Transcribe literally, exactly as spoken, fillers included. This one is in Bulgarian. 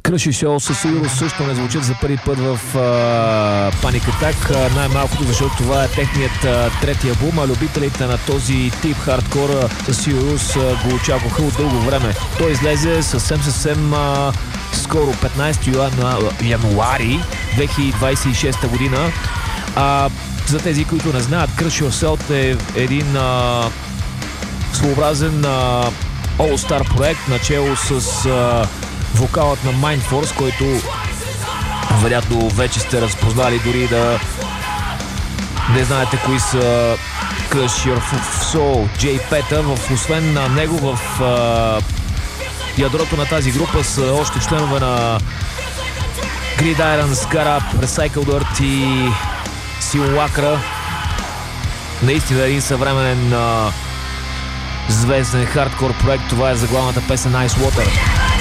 Crush и Soul със сигурност също не звучат за първи път в uh, Panic Attack, най-малкото защото това е техният uh, трети албум, а любителите на този тип хардкор със сигурност uh, го очакваха от дълго време. Той излезе съвсем съвсем uh, скоро, петнайсети януари две хиляди двайсет и шеста година. Uh, за тези, които не знаят, Crush Yourself е един uh, своеобразен uh, all-star проект, начало с uh, вокалът на Mindforce, който вероятно вече сте разпознали, дори да не знаете кои са Crush Your Soul. Джей Пета, в, освен на него в uh, ядрото на тази група са още членове на Gridiron, Scarab, Recycled Earth и Simulacra. Наистина един съвременен uh, звезден хардкор проект. Това е заглавната песен Ice Water.